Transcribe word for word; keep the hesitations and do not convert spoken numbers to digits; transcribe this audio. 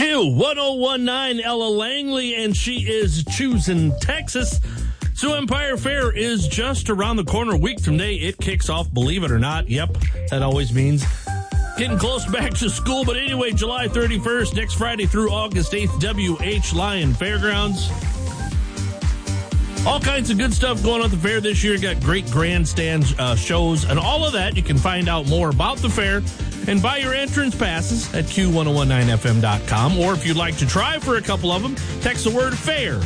Q one oh one nine, Ella Langley, and she is choosing Texas. So Empire Fair is just around the corner. A week from today, it kicks off, believe it or not. Yep, that always means getting close back to school. But anyway, July thirty-first, next Friday through August eighth, W H Lyon Fairgrounds. All kinds of good stuff going on at the fair this year. Got great grandstand uh, shows and all of that. You can find out more about the fair and buy your entrance passes at Q ten nineteen F M dot com. Or if you'd like to try for a couple of them, text the word FAIR